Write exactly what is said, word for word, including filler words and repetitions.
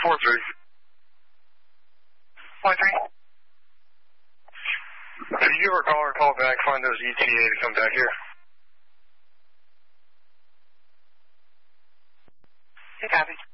four three. One three. If you give her a call or call back, find those E T A to come back here. You copy.